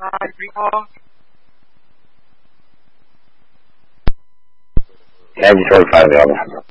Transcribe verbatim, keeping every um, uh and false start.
Hi, Rico. Can you try to find the other?